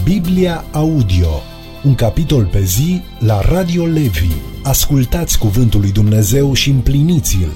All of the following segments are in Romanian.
Biblia Audio, un capitol pe zi la Radio Levi. Ascultați cuvântul lui Dumnezeu și împliniți-l.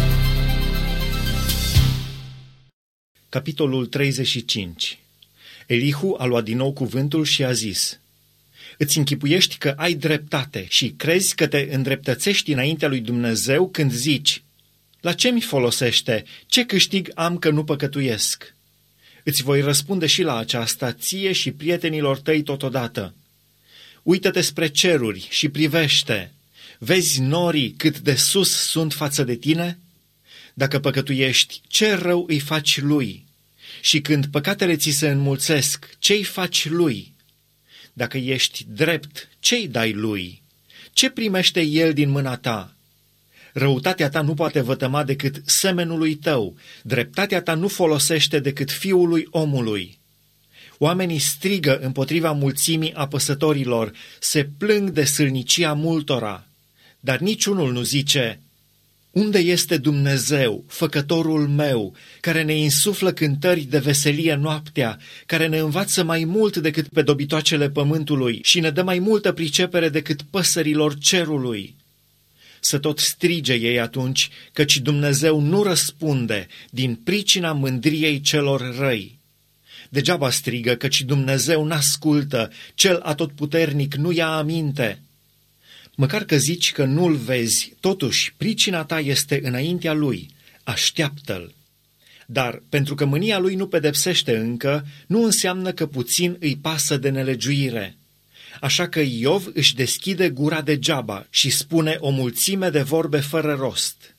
Capitolul 35. Elihu a luat din nou cuvântul și a zis: Îți închipuiești că ai dreptate și crezi că te îndreptățești înaintea lui Dumnezeu când zici: La ce mi folosește? Ce câștig am că nu păcătuiesc? Îți voi răspunde și la aceasta ție și prietenilor tăi totodată. Uită-te spre ceruri și privește. Vezi norii cât de sus sunt față de tine? Dacă păcătuiești, ce rău îi faci lui? Și când păcatele ți se înmulțesc, ce-i faci lui? Dacă ești drept, ce-i dai lui? Ce primește el din mâna ta? Răutatea ta nu poate vătăma decât semenului tău, dreptatea ta nu folosește decât fiului omului. Oamenii strigă împotriva mulțimii apăsătorilor, se plâng de sâlnicia multora, dar niciunul nu zice: Unde este Dumnezeu, făcătorul meu, care ne insuflă cântări de veselie noaptea, care ne învață mai mult decât pe dobitoacele pământului și ne dă mai multă pricepere decât păsărilor cerului? Să tot strige ei atunci, căci Dumnezeu nu răspunde din pricina mândriei celor răi. Degeaba strigă, căci Dumnezeu n-ascultă, cel atotputernic nu ia aminte. Măcar că zici că nu-l vezi, totuși pricina ta este înaintea lui, așteaptă-l. Dar pentru că mânia lui nu pedepsește încă, nu înseamnă că puțin îi pasă de nelegiuire. Așa că Iov își deschide gura degeaba și spune o mulțime de vorbe fără rost.